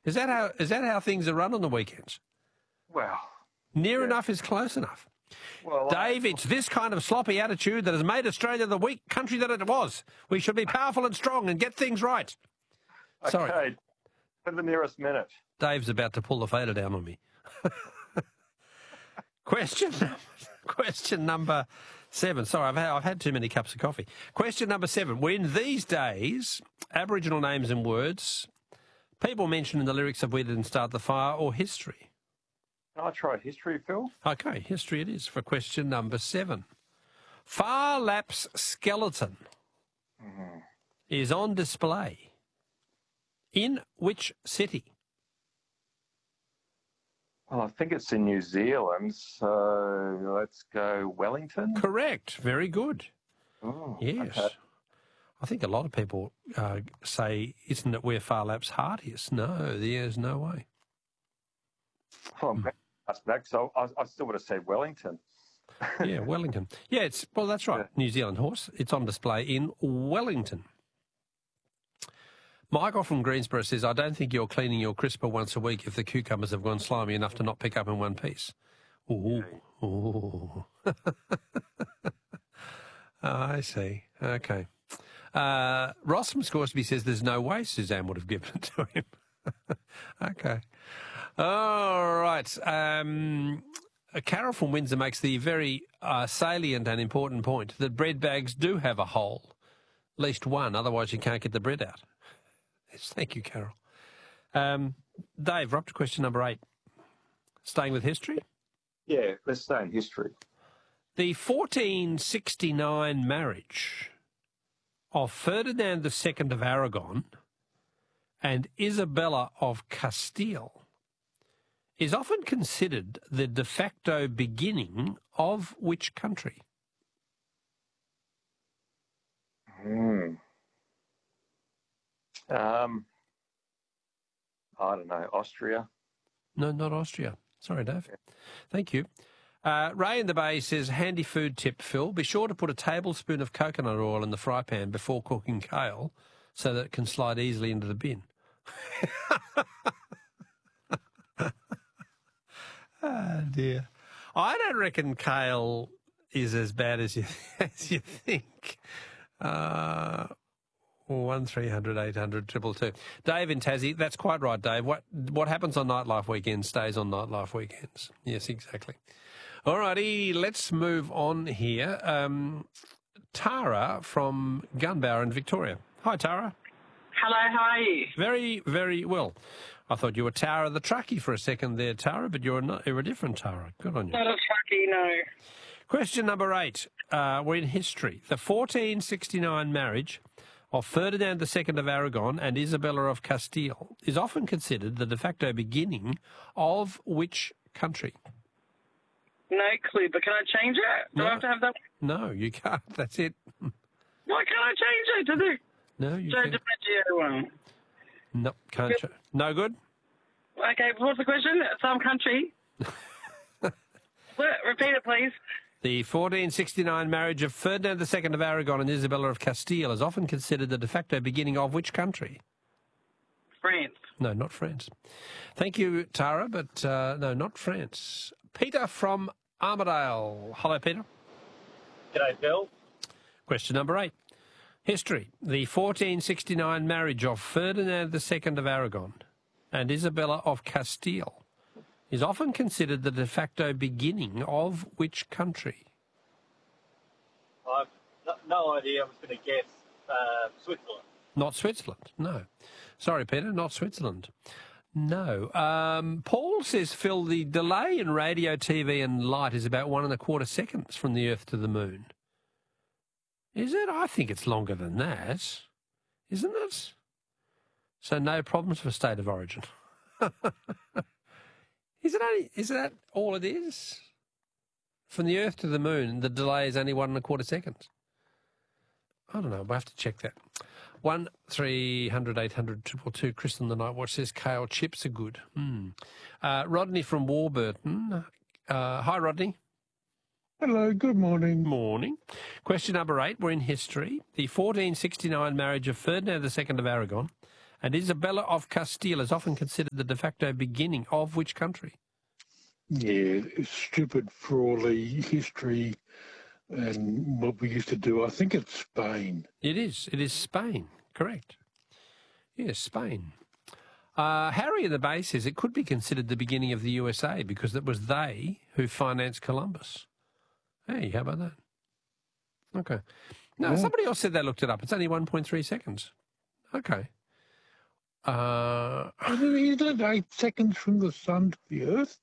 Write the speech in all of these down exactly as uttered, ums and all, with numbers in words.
Is that how is that how things are run on the weekends? Well, Near yeah. enough is close enough. Well, Dave, I, it's this kind of sloppy attitude that has made Australia the weak country that it was. We should be powerful and strong and get things right. Sorry. Okay, for the nearest minute. Dave's about to pull the fader down on me. Question, question number seven. Sorry, I've had, I've had too many cups of coffee. Question number seven. When these days, Aboriginal names and words, people mention in the lyrics of We Didn't Start the Fire or history. Can I try history, Phil? Okay, history it is for question number seven. Phar Lap's skeleton Mm-hmm. is on display in which city? Well, I think it's in New Zealand, so let's go Wellington. Correct. Very good. Oh, Yes. okay. I think a lot of people uh, say, isn't it where Phar Lap's heart is? No, there's no way. Well, I'm that's back, so I, I still would have said Wellington. Yeah, Wellington. Yeah, it's well, that's right. Yeah. New Zealand horse. It's on display in Wellington. Michael from Greensboro says, I don't think you're cleaning your crisper once a week if the cucumbers have gone slimy enough to not pick up in one piece. Ooh. Ooh. I see. Okay. Uh, Ross from Scoresby says there's no way Suzanne would have given it to him. Okay. All right. Um, Carol from Windsor makes the very uh, salient and important point that bread bags do have a hole, at least one, otherwise you can't get the bread out. Yes, thank you, Carol. Um, Dave, we're up to question number eight. Staying with history? Yeah, let's stay in history. The fourteen sixty-nine marriage of Ferdinand the Second of Aragon and Isabella of Castile is often considered the de facto beginning of which country? Hmm. Um, I don't know, Austria. No, not Austria. Sorry, Dave. Thank you. Uh, Ray in the Bay says, handy food tip, Phil. Be sure to put a tablespoon of coconut oil in the fry pan before cooking kale so that it can slide easily into the bin. Oh, dear. I don't reckon kale is as bad as you as you think. Uh, one three hundred eight hundred triple two. Dave in Tassie, that's quite right, Dave. What what happens on Nightlife weekends stays on Nightlife weekends. Yes, exactly. All righty, let's move on here. Um, Tara from Gunbower in Victoria. Hi, Tara. Hello, how are you? Very, very well. I thought you were Tara the Truckie for a second there, Tara, but you're, not, you're a different Tara. Good on you. Not a truckie, no. Question number eight. Uh, we're in history. The fourteen sixty-nine marriage of Ferdinand the Second of Aragon and Isabella of Castile is often considered the de facto beginning of which country? No clue, but can I change it? Do No. I have to have that? No, you can't. That's it. Why can't I change it? To the No, you Joe can't. DiMaggio one. No, can't. Ch- no good? Okay, what's the question? Some country. What? Repeat it, please. The fourteen sixty-nine marriage of Ferdinand the Second of Aragon and Isabella of Castile is often considered the de facto beginning of which country? France. No, not France. Thank you, Tara, but uh, no, not France. Peter from Armidale. Hello, Peter. G'day, Phil. Question number eight. History. The fourteen sixty-nine marriage of Ferdinand the Second of Aragon and Isabella of Castile is often considered the de facto beginning of which country? I've no, no idea. I was going to guess uh, Switzerland. Not Switzerland, no. Sorry, Peter, not Switzerland. No. Um, Paul says, Phil, the delay in radio, T V and light is about one and a quarter seconds from the Earth to the Moon. Is it? I think it's longer than that. Isn't it? So no problems for State of Origin. Is it only, is that all it is? From the Earth to the Moon, the delay is only one and a quarter seconds. I don't know. We'll have to check that. One three hundred eight hundred triple two. Chris on the Night Watch says kale chips are good. Mm. Uh, Rodney from Warburton. Uh, hi, Rodney. Hello, good morning. Morning. Question number eight. We're in history. The fourteen sixty-nine marriage of Ferdinand the Second of Aragon And Isabella of Castile is often considered the de facto beginning of which country? Yeah, it's stupid for all the history and what we used to do. I think it's Spain. It is. It is Spain. Correct. Yes, Spain. Uh, Harry in the Bay says it could be considered the beginning of the U S A because it was they who financed Columbus. Hey, how about that? Okay. No, Yeah. somebody else said they looked it up. It's only one point three seconds. Okay. Uh, Isn't it eight seconds from the sun to the earth?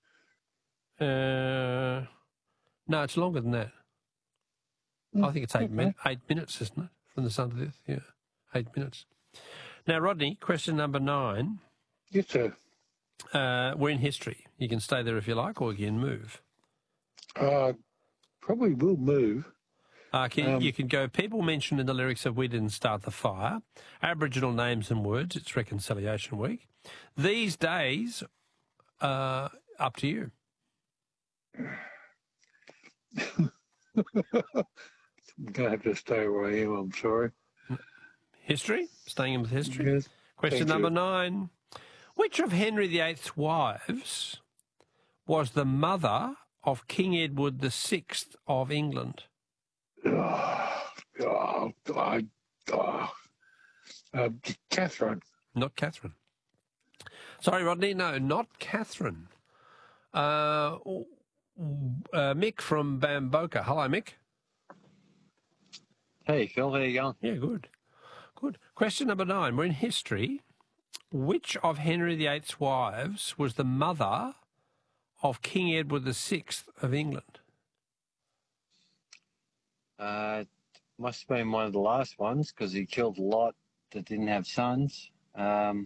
uh, no, it's longer than that. I think it's eight, Okay. min- eight minutes, isn't it, from the sun to the earth? Yeah, eight minutes. Now, Rodney, question number nine. Yes, sir. Uh, we're in history. You can stay there if you like, or you can move. Uh, probably will move. Uh, can, Um, you can go, people mentioned in the lyrics of We Didn't Start the Fire, Aboriginal names and words, it's Reconciliation Week. These days, uh, up to you. I'm going to have to stay where I am, I'm sorry. History, staying in with history. Yes. Question Thank number you. nine. Which of Henry the Eighth's wives was the mother of King Edward the Sixth of England? Oh, oh, I, oh. Uh, Catherine. Not Catherine. Sorry, Rodney. No, not Catherine. Uh, uh, Mick from Bamboka. Hello, Mick. Hey, Phil, how you going? Yeah, good. Good. Question number nine. We're in history. Which of Henry the Eighth's wives was the mother of King Edward the Sixth of England? Uh, must have been one of the last ones because he killed a lot that didn't have sons. Um,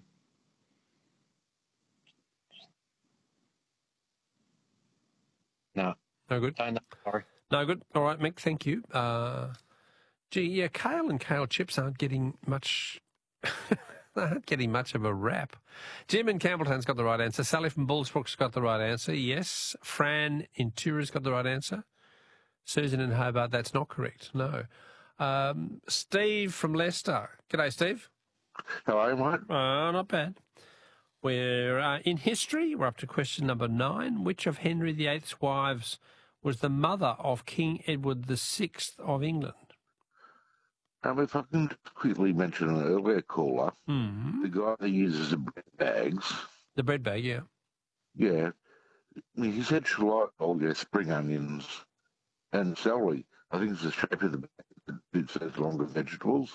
no, No good. don't know. Sorry. No good. All right, Mick, thank you. Uh, gee, yeah, kale and kale chips aren't getting much... they aren't getting much of a rap. Jim in Campbelltown's got the right answer. Sally from Bullsbrook's got the right answer. Yes. Fran in Tura's got the right answer. Susan in Hobart, that's not correct. No. Um, Steve from Leicester. G'day, Steve. Hello, mate. Oh, not bad. We're uh, in history. We're up to question number nine. Which of Henry the Eighth's wives was the mother of King Edward the Sixth of England? Um, if I can quickly mention an earlier caller, Hmm. the guy that uses the bread bags, The bread bag, yeah. yeah, he said she liked all your spring onions and celery. I think it's the shape of the bag that it says longer vegetables.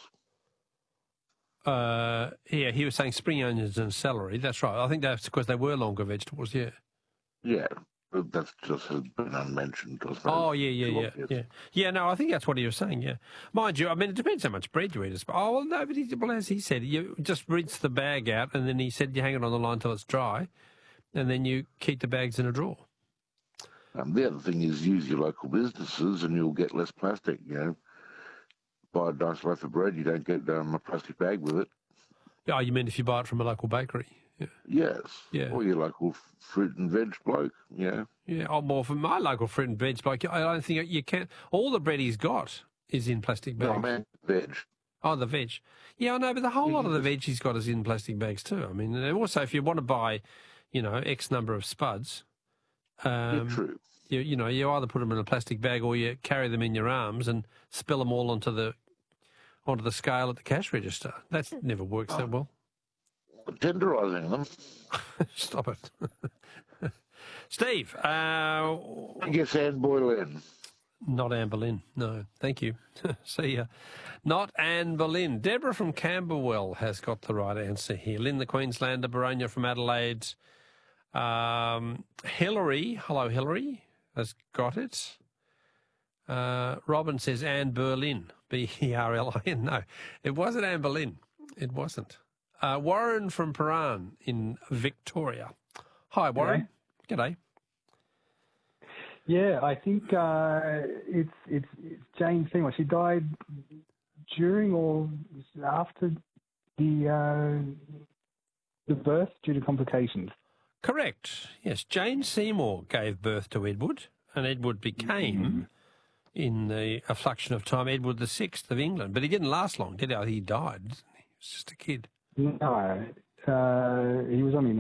Uh, yeah, he was saying spring onions and celery. That's right. I think that's because they were longer vegetables, yeah. Yeah, but that's just has been unmentioned. I suppose. Oh, yeah, yeah, Too yeah, obvious. yeah. Yeah, no, I think that's what he was saying, yeah. Mind you, I mean, it depends how much bread you eat. But, oh, well, no, but he, well, as he said, you just rinse the bag out, and then he said you hang it on the line till it's dry, and then you keep the bags in a drawer. Um, the other thing is use your local businesses and you'll get less plastic, you know. Buy a nice loaf of bread, you don't get um, a plastic bag with it. Oh, you mean if you buy it from a local bakery? Yeah. Yes. Yeah. Or your local f- fruit and veg bloke, you know. Yeah, oh, well, from my local fruit and veg, like, I don't think you can. All the bread he's got is in plastic No, bags. man, veg. Oh, the veg. Yeah, I know, but the whole lot of the veg he's got is in plastic bags too. I mean, and also if you want to buy, you know, X number of spuds, Yeah, um, true. you, you know, you either put them in a plastic bag or you carry them in your arms and spill them all onto the onto the scale at the cash register. That never works that well. Tenderising them. Stop it. Steve, uh, I guess Anne Boleyn. not Anne Boleyn. No, thank you. See ya. Not Anne Boleyn. Deborah from Camberwell has got the right answer here. Lynn the Queenslander, Baronia from Adelaide. Um, Hillary, hello Hillary, has got it. Uh, Robin says Anne Berlin, B E R L I N. No, it wasn't Anne Boleyn. It wasn't. Uh, Warren from Paran in Victoria. Hi, Warren. G'day. Yeah, I think uh, it's, it's it's Jane Seymour. She died during or after the uh, the birth due to complications. Correct. Yes, Jane Seymour gave birth to Edward, and Edward became, in the a fraction of time, Edward the Sixth of England. But he didn't last long, did he? He died. Didn't he? He was just a kid. No, uh, he was only